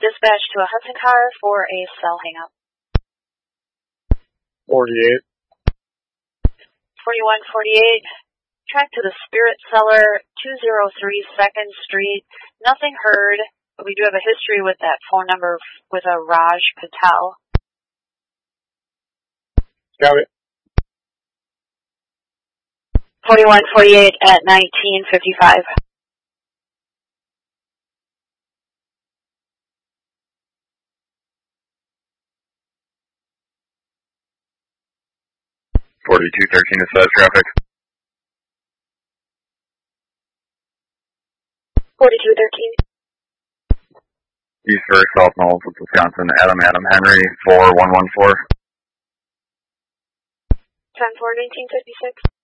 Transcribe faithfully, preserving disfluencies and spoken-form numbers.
Dispatch to a Hudson car for a cell hangup. forty-eight. forty-one forty-eight. Track to the Spirit Cellar, two oh three second Street. Nothing heard, but we do have a history with that phone number with a Raj Patel. Got it. forty-one forty-eight at nineteen fifty-five. forty-two thirteen is fast traffic. forty-two thirteen. East First, South Knowles, Wisconsin, Adam, Adam, Henry, four one one four. ten four nineteen fifty-six.